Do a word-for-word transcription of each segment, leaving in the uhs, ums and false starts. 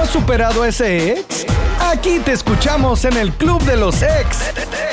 has superado a ese ex? Aquí te escuchamos en el Club de los Ex.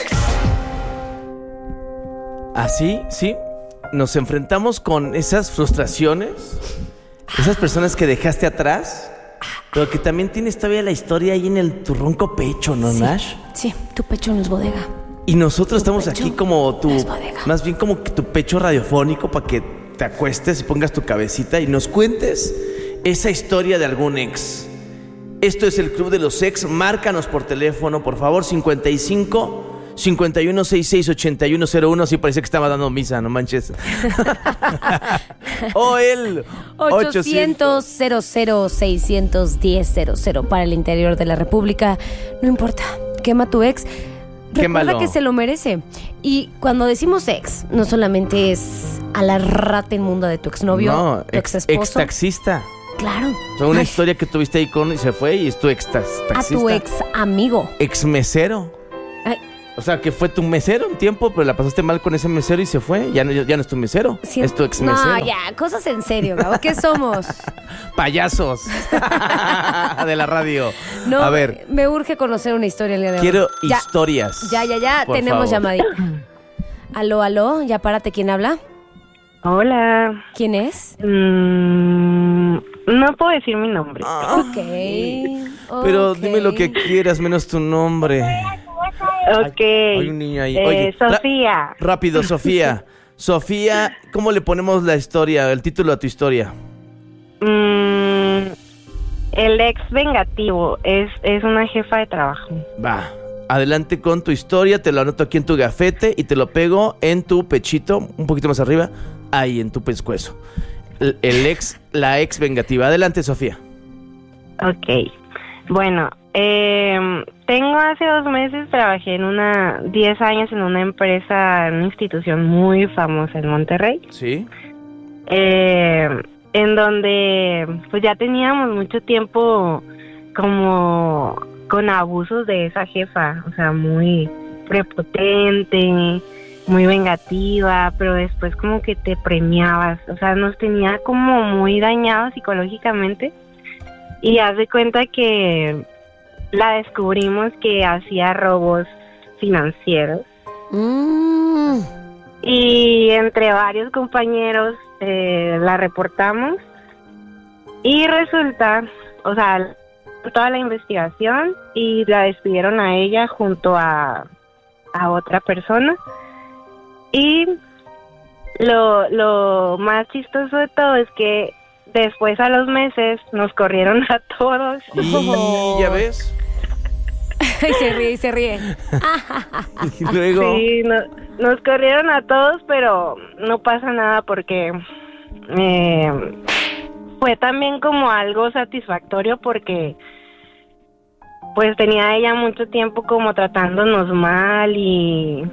Así, sí, nos enfrentamos con esas frustraciones, esas personas que dejaste atrás, pero que también tienes todavía la historia ahí en el tu ronco pecho, ¿no, sí, Nash? Sí, tu pecho no es bodega. Y nosotros tu estamos pecho aquí como tu, no es bodega. más bien como que tu pecho radiofónico para que te acuestes y pongas tu cabecita y nos cuentes esa historia de algún ex. Esto es el Club de los Ex. Márcanos por teléfono, por favor, cincuenta y cinco, cincuenta y uno, sesenta y seis, ochenta y uno cero uno. Sí, parecía que estaba dando misa, no manches. O el ochocientos, cero cero, seiscientos diez, cero cero para el interior de la República. No importa, quema tu ex. Recuerda Quémalo. que se lo merece. Y cuando decimos ex, no solamente es a la rata inmunda de tu exnovio, No, tu ex, exesposo. ex taxista. Claro. O sea, una Ay, historia que tuviste ahí con y se fue y es tu ex tax- a taxista. tu ex amigo. Ex mesero. Ay, O sea, que fue tu mesero un tiempo, pero la pasaste mal con ese mesero y se fue. Ya no, ya no es tu mesero, sí, es tu ex mesero. No, ya, cosas en serio, Gabo. ¿Qué somos? Payasos de la radio. No, A ver, me urge conocer una historia el día de hoy. quiero Ya, historias. Ya, ya, ya, por tenemos favor. llamadita. Aló, aló, ya párate, ¿quién habla? Hola. ¿Quién es? Mm, no puedo decir mi nombre. Ah, Ok. pero ok. dime lo que quieras, menos tu nombre. Ok. Hay un niño ahí. Eh, Oye, ra- Sofía. rápido, Sofía. Sofía, ¿cómo le ponemos la historia, el título a tu historia? Mm, el ex vengativo es, es una jefa de trabajo. Va, adelante con tu historia, te lo anoto aquí en tu gafete y te lo pego en tu pechito, un poquito más arriba, ahí en tu pescuezo. El, el ex, la ex vengativa. Adelante, Sofía. Ok. Bueno, eh, tengo hace dos meses, trabajé en una, diez años en una empresa, en una institución muy famosa en Monterrey. ¿Sí? Eh, en donde pues ya teníamos mucho tiempo como con abusos de esa jefa, o sea, muy prepotente, muy vengativa, pero después como que te premiabas, o sea, nos tenía como muy dañados psicológicamente y haz de cuenta que la descubrimos que hacía robos financieros. Mm, Y entre varios compañeros eh, la reportamos y resulta, o sea, toda la investigación y la despidieron a ella junto a, a otra persona. Y lo, lo más chistoso de todo es que después a los meses nos corrieron a todos. Y ya ves. y se ríe, y se ríe. Y luego. Sí, no- nos corrieron a todos, pero no pasa nada porque eh, fue también como algo satisfactorio porque pues tenía ella mucho tiempo como tratándonos mal y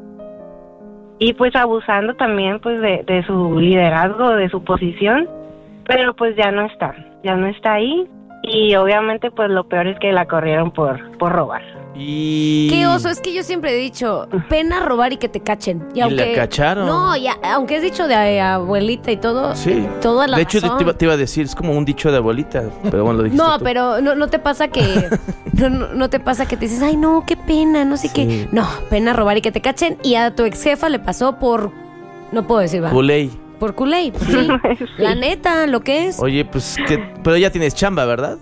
y pues abusando también pues de, de su liderazgo, de su posición, pero pues ya no está, ya no está ahí y obviamente pues lo peor es que la corrieron por, por robar. Y. Qué oso, es que yo siempre he dicho, pena robar y que te cachen. Y, Y aunque, la cacharon. No, ya, aunque es dicho de eh, abuelita y todo, Sí. toda la De hecho, razón. te iba, te iba a decir, es como un dicho de abuelita, pero bueno, lo dijiste No, tú. pero no, no te pasa que no, no, no te pasa que te dices, ay no, qué pena, no sé Sí. qué. No, pena robar y que te cachen. Y a tu ex jefa le pasó por, no puedo decir, va. Culey. Por culé, pues sí. Sí. La neta, lo que es. Oye, pues que. Pero ya tienes chamba, ¿verdad?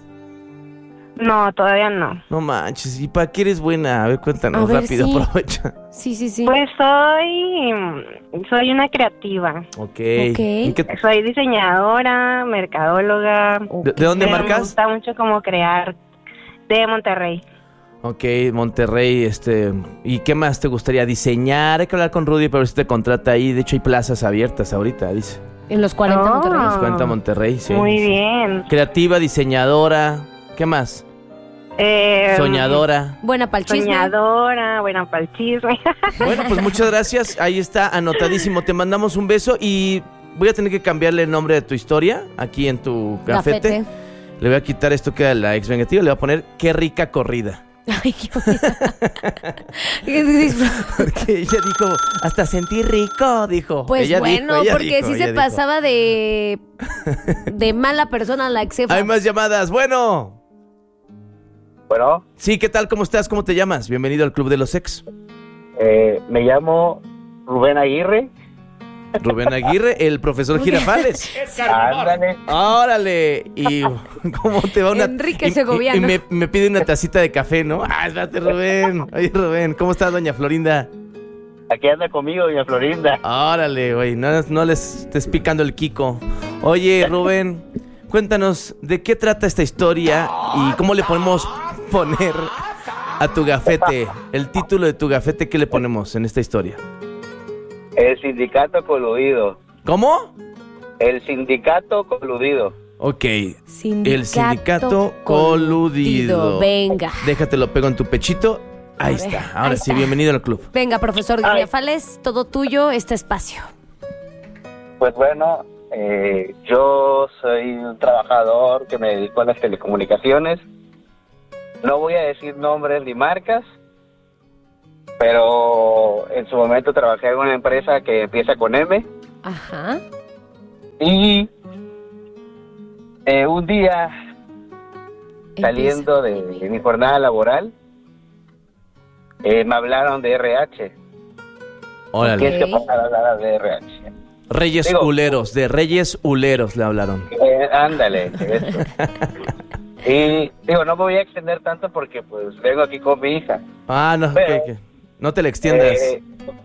No, todavía no. No manches, ¿y para qué eres buena? A ver, cuéntanos A ver, rápido, sí. aprovecha. Sí, sí, sí. Pues soy, soy una creativa. Ok. Ok. ¿Y qué- Soy diseñadora, mercadóloga. ¿De, de dónde pero Me marcas? gusta mucho como crear de Monterrey. Ok, Monterrey, este... ¿Y qué más te gustaría diseñar? Hay que hablar con Rudy para ver si te contrata ahí. De hecho, hay plazas abiertas ahorita, dice. En los cuarenta Oh. Monterrey. Nos cuenta Monterrey, sí. Muy bien. Creativa, diseñadora. ¿Qué más? Eh, Soñadora. Buena pa'l chisme. Soñadora, buena para el chisme. Bueno, pues muchas gracias. Ahí está, anotadísimo. Te mandamos un beso y voy a tener que cambiarle el nombre de tu historia aquí en tu gafete. Gafete. Le voy a quitar esto que era la ex vengativa. Le voy a poner qué rica corrida. Ay, qué Porque ella dijo, hasta sentí rico, dijo. Pues Ella bueno, dijo, ella porque dijo, sí ella se dijo. pasaba de de mala persona la ex jefa. Hay más llamadas. Bueno. Bueno. Sí, ¿qué tal? ¿Cómo estás? ¿Cómo te llamas? Bienvenido al Club de los Ex. Eh, me llamo Rubén Aguirre. Rubén Aguirre, el profesor Girafales. Ándale. ¡Órale! ¿Y cómo te va una... Enrique y- Segoviano. Y, y me, me pide una tacita de café, ¿no? ¡Ah, espérate, Rubén! Oye, Rubén, ¿cómo estás, doña Florinda? Aquí anda conmigo, doña Florinda. Órale, güey, no, no les estés picando el Kiko. Oye, Rubén, cuéntanos, ¿de qué trata esta historia y cómo le podemos poner a tu gafete? El título de tu gafete, ¿qué le ponemos en esta historia? El sindicato coludido. ¿Cómo? El sindicato coludido. Ok, Sindicato el sindicato coludido. Venga. Déjatelo, pego en tu pechito. Ahí A ver, está, ahora ahí sí, está. bienvenido al club. Venga, profesor Ay. Girafales, todo tuyo, este espacio. Pues bueno, eh, yo soy un trabajador que me dedico a las telecomunicaciones. No voy a decir nombres ni marcas, pero en su momento trabajé en una empresa que empieza con M. Ajá. Y eh, un día, saliendo de, de mi jornada laboral, eh, me hablaron de R H. Órale. ¿Quieres que pasara a hablar de R H? Reyes Digo- Uleros, de Reyes Uleros le hablaron. Eh, ándale, eso. Y digo, no me voy a extender tanto porque pues vengo aquí con mi hija. Ah, no, Pero- que, que no te le extiendas. Eh,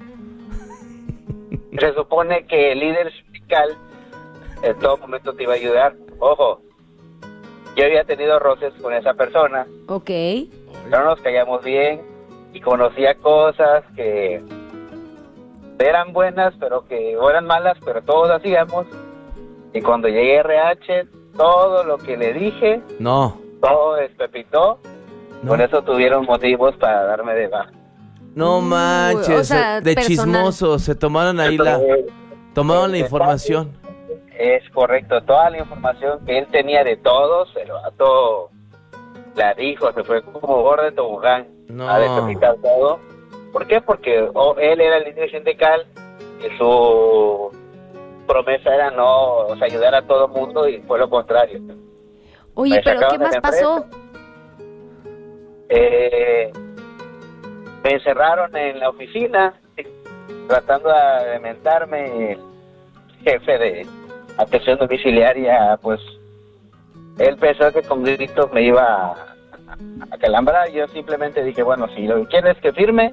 se supone que el líder sindical en todo momento te iba a ayudar. Ojo, yo había tenido roces con esa persona, Ok. no nos callamos bien y conocía cosas que eran buenas, pero que o eran malas, pero todos hacíamos. Y cuando llegué a R H, todo lo que le dije, No, todo despepitó. no, Por eso tuvieron motivos para darme de baja. no manches, o sea, de personal. chismosos, se tomaron ahí la, Entonces, tomaron la eh, información. Es correcto, toda la información que él tenía de todos, el vato la dijo, se fue como gordo de tobogán No. a despepitar todo. ¿Por qué? Porque oh, él era el líder sindical y su promesa era no, o sea, ayudar a todo el mundo y fue lo contrario. Oye, Me pero sacaron ¿qué de más la pasó? Eh, me encerraron en la oficina tratando de mentarme el jefe de atención domiciliaria, pues él pensó que con gritos me iba a, a calambrar. Yo simplemente dije, bueno, si lo que quieres que firme,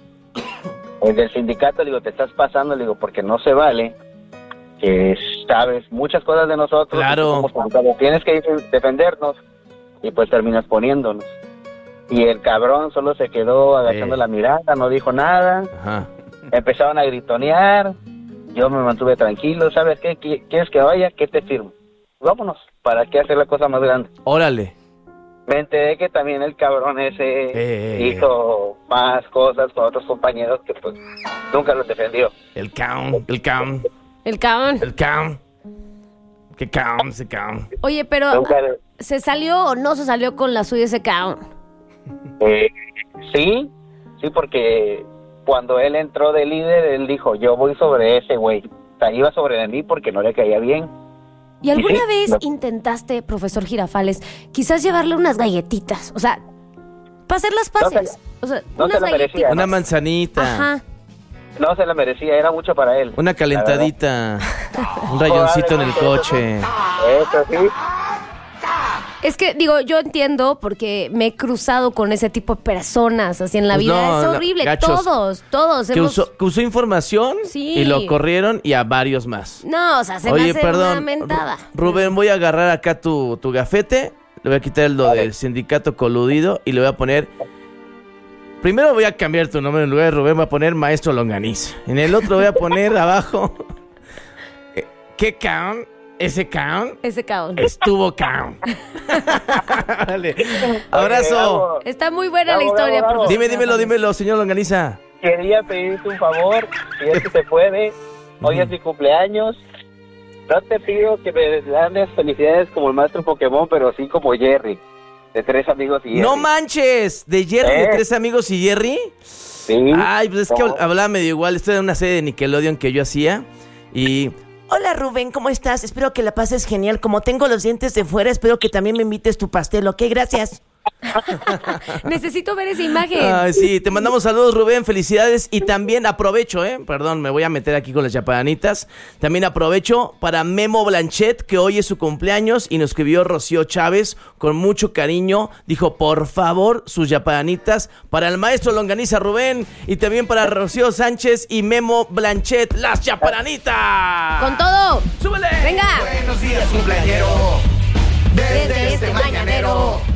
el del sindicato, le digo, te estás pasando, le digo, porque no se vale que sabes muchas cosas de nosotros. Claro. Y somos sindicatos, tienes que defendernos y pues terminas poniéndonos. Y el cabrón solo se quedó agachando Eh. la mirada, no dijo nada. Ajá. Empezaron a gritonear, yo me mantuve tranquilo. ¿Sabes qué? ¿Qui- ¿Quieres que vaya? ¿Qué te firmo? Vámonos, ¿para qué hacer la cosa más grande? Órale. Me enteré que también el cabrón ese Eh. hizo más cosas con otros compañeros que pues nunca los defendió. El count, el count, El cabrón. el count. ¿Qué count, ese count? Oye, pero Nunca, ¿se salió o no se salió con la suya ese cabrón? eh, sí, sí, porque cuando él entró de líder, él dijo, yo voy sobre ese güey. O sea, iba sobre de mí porque no le caía bien. ¿Y alguna Sí, vez no. intentaste, profesor Girafales, quizás llevarle unas galletitas? O sea, para hacer las paces. O sea, no se unas lo merecía. galletitas. Una manzanita, Ajá. No se la merecía, era mucho para él. una calentadita, un rayoncito en el coche. Eso sí. Es que, digo, yo entiendo porque me he cruzado con ese tipo de personas así en la Pues vida. no, es no, horrible. gachos. Todos, todos Que hemos... usó, que usó información Sí. y lo corrieron y a varios más. No, o sea, se me Oye, hace perdón, una mentada. Ru- Rubén, voy a agarrar acá tu, tu gafete, le voy a quitar el lo del sindicato coludido y le voy a poner... Primero voy a cambiar tu nombre, en lugar de Rubén voy a poner Maestro Longaniza. En el otro voy a poner abajo... eh, ¿Qué count? ¿Ese count? Ese cabrón. Estuvo count. Dale. Abrazo. Está muy buena Bravo, la historia, bravo, bravo. profesor. Dime, dímelo, dímelo, señor Longaniza. Quería pedirte un favor, si es que se puede. Hoy es mi cumpleaños. No te pido que me des felicidades como el maestro Pokémon, pero sí como Jerry, de Tres Amigos y Jerry. No manches, de Jerry, de Eh. Tres Amigos y Jerry. Sí. Ay, pues es que No. hablaba medio igual. Esto era una serie de Nickelodeon que yo hacía. Y... Hola Rubén, ¿cómo estás? Espero que la pases genial. Como tengo los dientes de fuera, espero que también me invites tu pastel, ¿ok? Gracias. Necesito ver esa imagen. Ay, sí, te mandamos saludos, Rubén, felicidades. Y también aprovecho, eh, perdón, me voy a meter aquí con las chapanitas. También aprovecho para Memo Blanchet, que hoy es su cumpleaños, y nos escribió Rocío Chávez con mucho cariño. Dijo, por favor, sus chapanitas para el maestro Longaniza Rubén, y también para Rocío Sánchez y Memo Blanchet, las chapanitas. ¡Con todo! ¡Súbele! ¡Venga! Buenos días, cumpleañero. Desde este mañanero.